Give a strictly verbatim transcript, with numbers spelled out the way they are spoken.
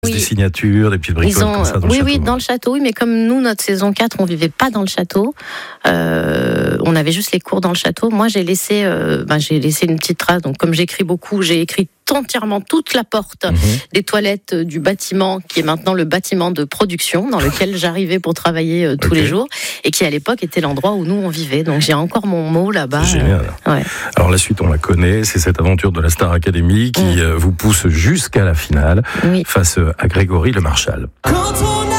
Oui. Des signatures, des petites bricoles Ont, comme ça dans oui, le château. oui, dans le château, oui, mais comme nous, notre saison quatre, on vivait pas dans le château, euh, on avait juste les cours dans le château. Moi, j'ai laissé, euh, ben, j'ai laissé une petite trace. Donc, comme j'écris beaucoup, j'ai écrit entièrement toute la porte Mmh. des toilettes du bâtiment, qui est maintenant le bâtiment de production, dans lequel j'arrivais pour travailler euh, tous Okay. les jours, et qui à l'époque était l'endroit où nous on vivait. Donc, j'ai encore mon mot là-bas. C'est génial. Euh, ouais. Alors la suite, on la connaît, c'est cette aventure de la Star Academy qui Mmh. euh, vous pousse jusqu'à la finale Oui. face à Grégory Le Marchal. Quand on